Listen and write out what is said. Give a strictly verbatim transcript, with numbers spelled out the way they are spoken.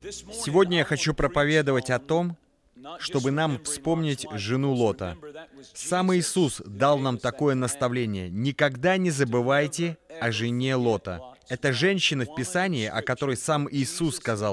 Сегодня я хочу проповедовать о том, чтобы нам вспомнить жену Лота. Сам Иисус дал нам такое наставление: никогда не забывайте о жене Лота. Это женщина в Писании, о которой сам Иисус сказал: